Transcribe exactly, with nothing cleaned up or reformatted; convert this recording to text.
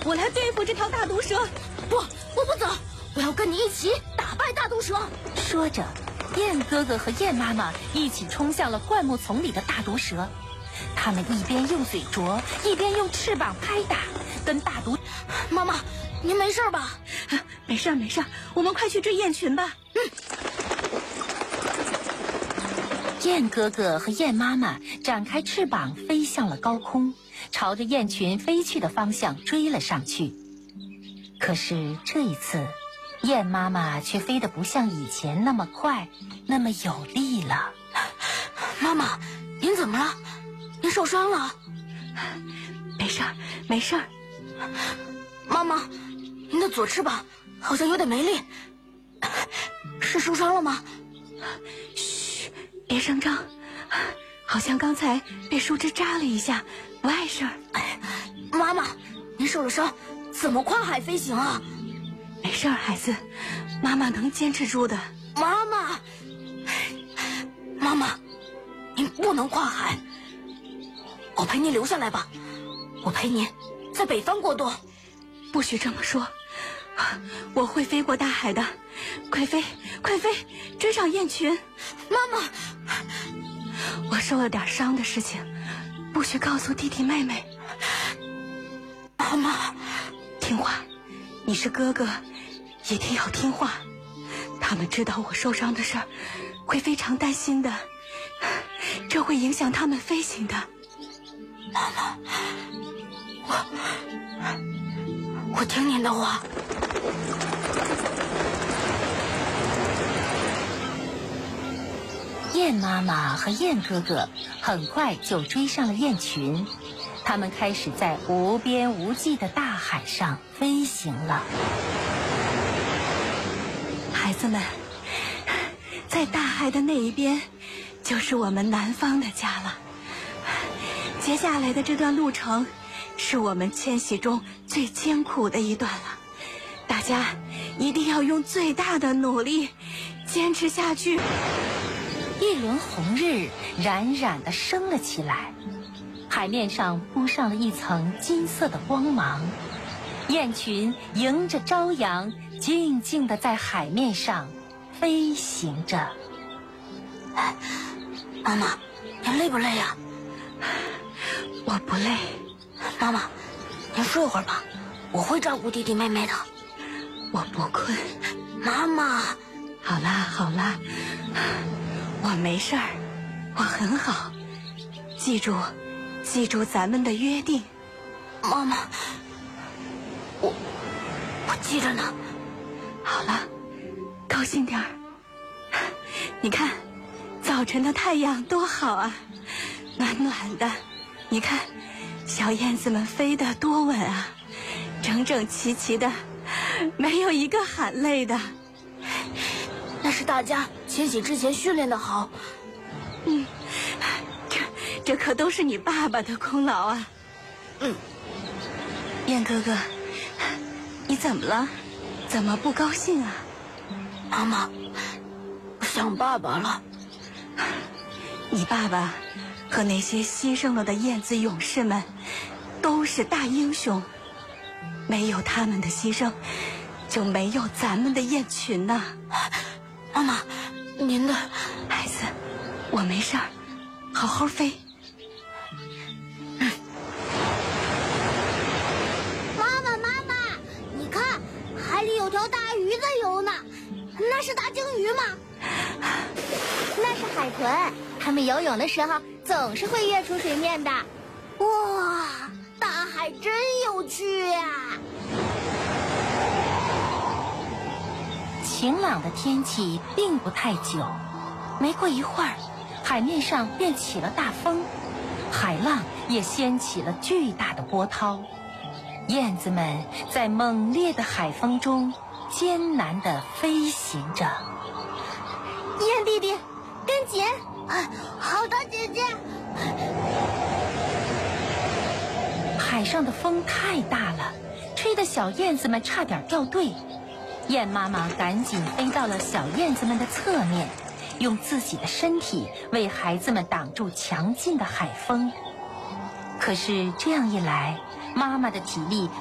我来对付这条大毒蛇。 不，我不走，我要跟你一起打败大毒蛇。 说着，燕哥哥和燕妈妈一起冲向了灌木丛里的大毒蛇。他们一边用嘴啄，一边用翅膀拍打，跟大毒…… 妈妈，您没事吧？ 没事没事，我们快去追雁群吧。 嗯。 燕哥哥和燕妈妈展开翅膀飞向了高空，朝着雁群飞去的方向追了上去。可是这一次，燕妈妈却飞得不像以前那么快，那么有力了。 妈妈，您怎么了？您受伤了？ 没事儿，没事儿。 妈妈，您的左翅膀好像有点没力，是受伤了吗？ 嘘，别声张，好像刚才被树枝扎了一下，不碍事儿。 妈妈，您受了伤，怎么跨海飞行啊？ 没事儿，孩子，妈妈能坚持住的。 妈妈，妈妈，您不能跨海，我陪您留下来吧，我陪您在北方过冬。 不许这么说，我会飞过大海的，快飞，快飞，追上雁群。 妈妈， 我受了点伤的事情，不许告诉弟弟妹妹。 妈妈， 听话，你是哥哥，一定要听话。他们知道我受伤的事儿，会非常担心的，这会影响他们飞行的。 妈妈，我我听您的话。 燕妈妈和燕哥哥很快就追上了雁群，他们开始在无边无际的大海上飞行了。 孩子们，在大海的那一边，就是我们南方的家了。接下来的这段路程，是我们迁徙中最艰苦的一段了。大家一定要用最大的努力坚持下去。 一轮红日冉冉地升了起来，海面上铺上了一层金色的光芒，雁群迎着朝阳，静静地在海面上飞行着。 妈妈，您累不累呀？ 我不累。 妈妈，您睡会儿吧，我会照顾弟弟妹妹的。 我不困。 妈妈， 好啦好啦，我没事儿，我很好。记住，记住咱们的约定。 妈妈，我我记着呢。 好了，高兴点儿。你看，早晨的太阳多好啊，暖暖的。你看，小燕子们飞得多稳啊，整整齐齐的，没有一个喊累的。 那是大家迁徙之前训练的好。 嗯，这这可都是你爸爸的功劳啊。 嗯， 燕哥哥，你怎么了？怎么不高兴啊？ 妈妈，我想爸爸了。 你爸爸和那些牺牲了的燕子勇士们都是大英雄，没有他们的牺牲，就没有咱们的雁群呐。 妈妈，您的孩子，我没事儿，好好飞。 嗯。 妈妈，妈妈，你看，海里有条大鱼在游呢，那是大鲸鱼吗？那是海豚，它们游泳的时候总是会跃出水面的。哇，大海真有趣呀！ 晴朗的天气并不太久，没过一会儿，海面上便起了大风，海浪也掀起了巨大的波涛。燕子们在猛烈的海风中艰难地飞行着。 燕弟弟，跟紧！好的，姐姐。 海上的风太大了，吹得小燕子们差点掉队。燕妈妈赶紧飞到了小燕子们的侧面，用自己的身体为孩子们挡住强劲的海风。可是这样一来，妈妈的体力